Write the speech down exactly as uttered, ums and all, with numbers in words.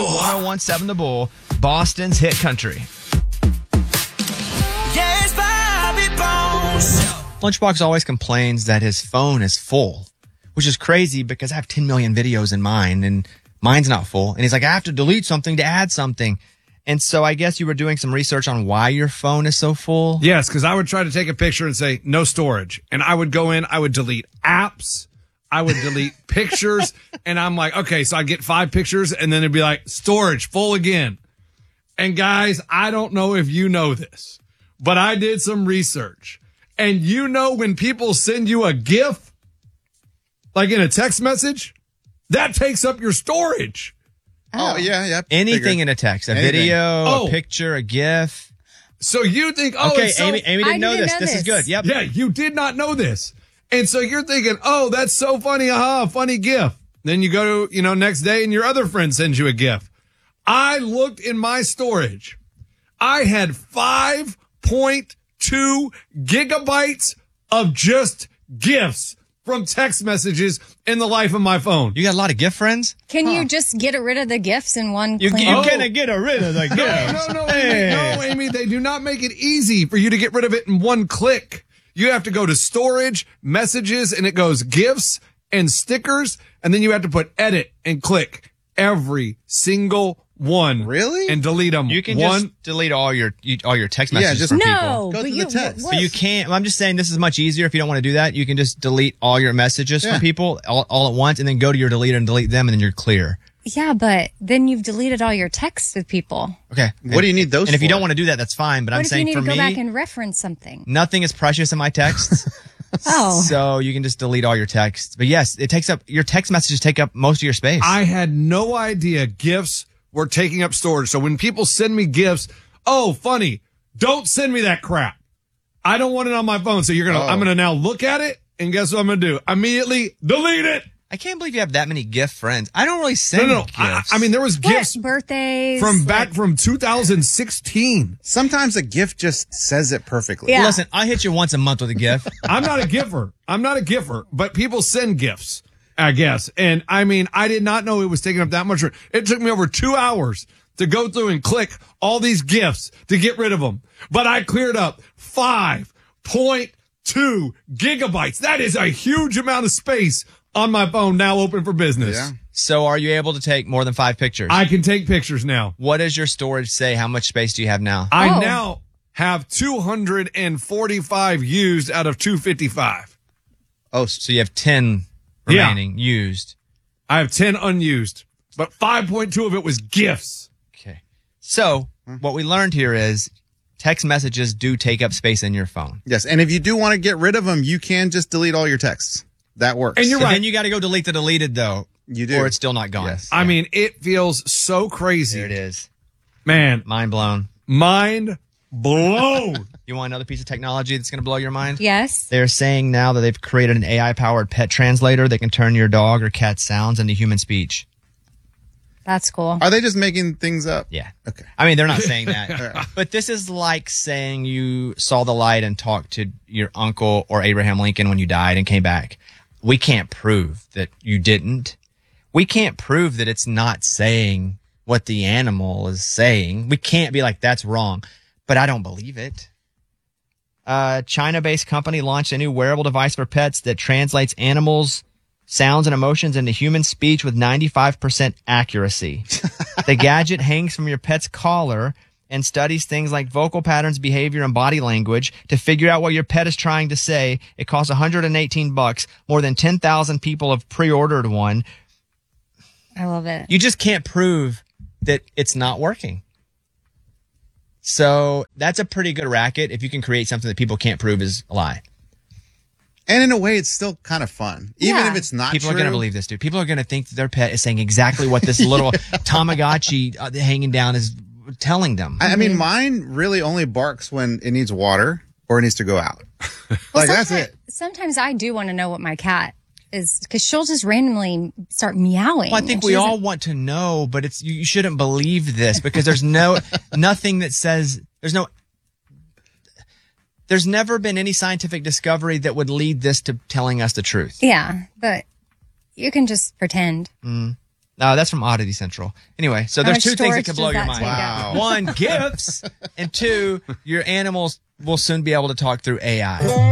one oh one point seven The Bull, Boston's hit country. Yes, Bobby Bones. Lunchbox always complains that his phone is full, which is crazy because I have ten million videos in mine and mine's not full. And he's like, I have to delete something to add something. And so I guess you were doing some research on why your phone is so full. Yes, because I would try to take a picture and say, no storage. And I would go in, I would delete apps, I would delete pictures. And I'm like, okay, so I get five pictures and then it'd be like, storage full again. And guys, I don't know if you know this, but I did some research. And you know when people send you a GIF, like in a text message, that takes up your storage. Oh, oh yeah, yeah. Anything Figured. in a text, a Anything. video, Oh. a picture, a GIF. So you think, oh, Okay, it's so- Amy, Amy didn't I know didn't this. know This is this. good. Yep. Yeah, you did not know this. And so you're thinking, oh, that's so funny. Aha, funny GIF. Then you go to, you know, next day and your other friend sends you a GIF. I looked in my storage. I had five point two gigabytes of just GIFs from text messages in the life of my phone. You got a lot of GIF friends? Can you just get rid of the gifts in one You, clean? you Oh. can't get rid of the GIFs. No, no, no, Hey. Amy, no, Amy, they do not make it easy for you to get rid of it in one click. You have to go to storage, messages, and it goes GIFs and stickers, and then you have to put edit and click every single one. Really? And delete them. You can one. just delete all your you, all your text Yeah, messages just- from people. No, Go but to the you, text. what- But you can't. I'm just saying this is much easier if you don't want to do that. You can just delete all your messages Yeah. from people all, all at once and then go to your deleter and delete them and then you're clear. Yeah, but then you've deleted all your texts with people. Okay. What do you need those And if you for? don't want to do that, that's fine. But What I'm if you saying need for to go me, back and reference something? nothing is precious in my texts. Oh, So you can just delete all your texts. But yes, it takes up your text messages take up most of your space. I had no idea GIFs were taking up storage. So when people send me GIFs, oh, funny, don't send me that crap. I don't want it on my phone. So you're going to, Oh. I'm going to now look at it and guess what I'm going to do? Immediately delete it. I can't believe you have that many GIF friends. I don't really send No, no, no. GIFs. I, I mean, there was what? GIFs Birthdays from back like- from two thousand sixteen. Sometimes a gift just says it perfectly. Yeah. Listen, I hit you once a month with a GIF. I'm not a giffer. I'm not a giffer, but people send gifts, I guess. And I mean, I did not know it was taking up that much room. It took me over two hours to go through and click all these gifts to get rid of them. But I cleared up five point two gigabytes. That is a huge amount of space on my phone now open for business. Yeah. So are you able to take more than five pictures? I can take pictures now. What does your storage say? How much space do you have now? I Oh. now have two hundred forty-five used out of two fifty-five. Oh, s- So you have ten Yeah. remaining used. I have ten unused, but five point two of it was gifts. Okay. So what we learned here is text messages do take up space in your phone. yes. And if you do want to get rid of them, you can just delete all your texts. That works. And you're But right. then you got to go delete the deleted though. You do. Or it's still not gone. Yes. I mean, it feels so crazy. There it is. Man, Mind blown. mind blown. You want another piece of technology that's going to blow your mind? Yes. They're saying now that they've created an A I-powered pet translator that can turn your dog or cat sounds into human speech. That's cool. Are they just making things up? Yeah. Okay. I mean, they're not saying that. But this is like saying you saw the light and talked to your uncle or Abraham Lincoln when you died and came back. We can't prove that you didn't. We can't prove that it's not saying what the animal is saying. We can't be like, that's wrong. But I don't believe it. A China-based company launched a new wearable device for pets that translates animals' sounds and emotions into human speech with ninety-five percent accuracy. The gadget hangs from your pet's collar and studies things like vocal patterns, behavior, and body language to figure out what your pet is trying to say. It costs one hundred eighteen bucks. More than ten thousand people have pre-ordered one. I love it. You just can't prove that it's not working. So that's a pretty good racket if you can create something that people can't prove is a lie. And in a way, it's still kind of fun. Even Yeah. if it's not People true. are going to believe this, dude. People are going to think that their pet is saying exactly what this little Tamagotchi uh, hanging down is telling them. I, I mean, mine really only barks when it needs water or it needs to go out. like, that's sometimes, it. Sometimes I do want to know what my cat is because she'll just randomly start meowing. Well, I think and we she all doesn't- want to know, but it's you, you shouldn't believe this because there's no nothing that says there's no there's never been any scientific discovery that would lead this to telling us the truth. Yeah, but you can just pretend. No, No, that's from Oddity Central. Anyway, so How there's much two things that storage can blow does your that mind. take Wow. One, gifts, and two, your animals will soon be able to talk through A I.